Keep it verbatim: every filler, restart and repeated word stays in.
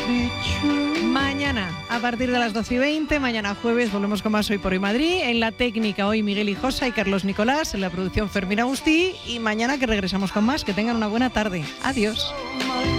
Mañana, a partir de las doce y veinte, mañana jueves, volvemos con más Hoy por Hoy Madrid. En la técnica, hoy Miguel Hijosa y Carlos Nicolás. En la producción, Fermín Agustí. Y mañana que regresamos con más. Que tengan una buena tarde. Adiós.